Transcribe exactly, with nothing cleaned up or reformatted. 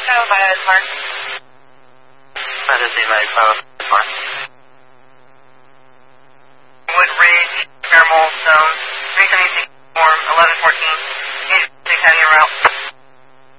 Echo via Park. That is the United Pilot Park. Wood Ridge, Fairmont Zone, three seventy-six form, eleven fourteen, six heading en route.